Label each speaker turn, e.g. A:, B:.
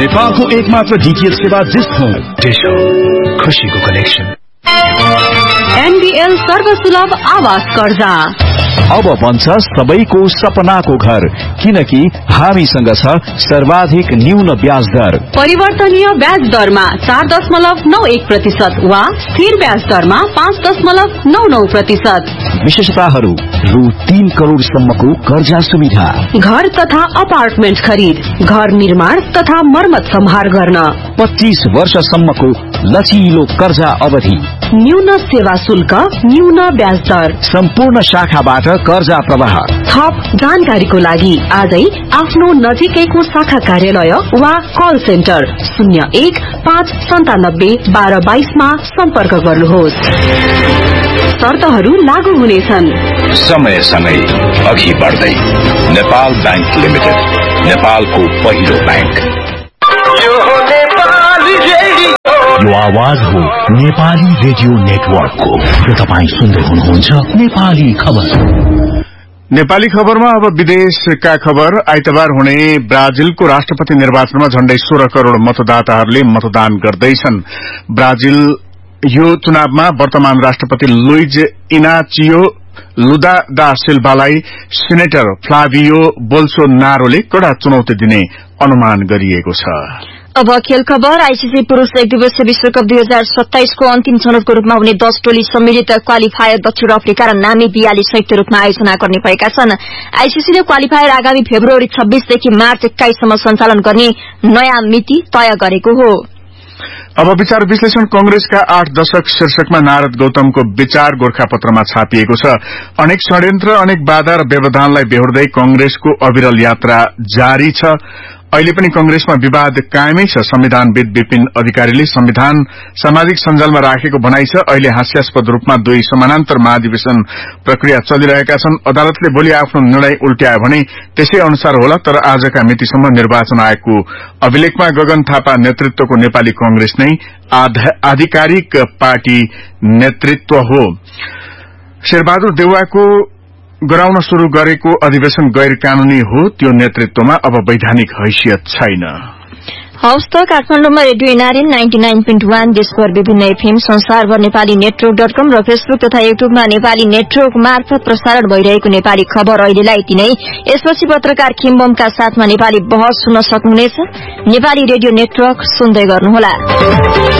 A: नेपालको एकमात्र डीटीएच सेवा डिश होम।
B: डिश होम, खुशीको कनेक्सन।
C: एनबीएल सर्वसुलभ आवास कर्जा
A: अब बन्छ सबैको सपनाको घर, किनकि हामीसँग छ सर्वाधिक न्यून ब्याज दर।
C: परिवर्तनीय ब्याज दरमा 4.91% वा स्थिर ब्याज दरमा 5.99%।
A: विशेषताहरू रु 3 करोड़ सम्मको कर्जा सुविधा,
C: घर तथा अपार्टमेन्ट खरिद, घर निर्माण तथा मर्मत सम्हार गर्न,
A: 25 वर्षसम्मको लचिलो कर्जा अवधि,
C: न्यून सेवा शुल्क, न्यून ब्याज दर,
A: सम्पूर्ण शाखाबाट कर्जा प्रवाह।
C: थप जानकारीको लागि आजै आफ्नो नजिकैको शाखा कार्यालय वा कल सेन्टर 01-597-1222 मा सम्पर्क गर्नुहोस्। शर्तहरू लागू हुनेछन्।
B: समय सँगै अघि बढ्दै नेपाल बैंक लिमिटेड, नेपालको पहिलो बैंक।
D: यो आवाज हो नेपाली रेडियो नेटवर्कको र तपाईँ सुन्दै हुनुहुन्छ नेपाली खबर।
E: नेपाली खबरमा अब विदेशका खबर। आइतबार हुने ब्राजिलको राष्ट्रपति निर्वाचनमा झण्डै 16 करोड़ मतदाताहरूले मतदान गर्दैछन्। ब्राजिल यो चुनावमा वर्तमान राष्ट्रपति लुइज इनाचियो लुदा दा सिल्भालाई सिनेटर फ्लाभियो बोल्सोनारोले कड़ा चुनौती दिने अनुमान गरिएको छ।
F: अब खेल खबर। आईसीसी पुरूष एक दिवसीय विश्वकप 2027 को अन्तिम छनौटको रूपमा हुने 10 टोली सम्मिलित क्वालिफायर दक्षिण अफ्रिका र नामिबियाले संयुक्त रूपमा आयोजना गर्ने भएका छन्। आईसीसीले क्वालिफायर आगामी फेब्रुअरी 26 देखि मार्च 21 सम्म सञ्चालन गर्ने नयाँ मिति तय गरेको हो।
E: अब विचार विश्लेषण। कांग्रेसका 8 दशक शीर्षकमा नारद गौतमको विचार गोरखापत्रमा छापिएको छ। अनेक षड्यन्त्र, अनेक बाधा र व्यवधानलाई बेहोर्दै कांग्रेसको अविरल यात्रा जारी छ। अहिले पनि कांग्रेसमा विवाद कायमै छ। संविधानविद विपिन अधिकारीले संविधान सामाजिक सञ्जालमा राखेको भनाइ छ। अहिले हास्यास्पद रूपमा दुई समानान्तर महाधिवेशन प्रक्रिया चलिरहेका छन्। अदालतले भोलि आफ्नो निर्णय उल्ट्यायो भने त्यसै अनुसार होला, तर आजका मितिसम्म निर्वाचन आयोगको अभिलेखमा गगन थापा नेतृत्वको नेपाली कांग्रेस नै आधिकारिक पार्टी नेतृत्व हो। शेरबहादुर देउवाको गराउन शुरू गरेको अधिवेशन गैर कानूनी हो। त्यो नेतृत्वमा अब वैधानिक हैसियत छैन।
F: हौस् त काठमाडौँमा रेडियो एनआरएन 99.1 देशभर विभिन्न एफएम, संसारभर नेपाली नेटवर्क.com र फेसबुक तथा युट्युबमा नेपाली नेटवर्क मार्फत प्रसारण भइरहेको नेपाली खबर अहिलेलाई यति नै। यसपछि पत्रकार खिम्बमका साथमा नेपाली बहस सुन्न सक्नुहुनेछ। नेपाली रेडियो नेटवर्क सुन्दै गर्नुहोला।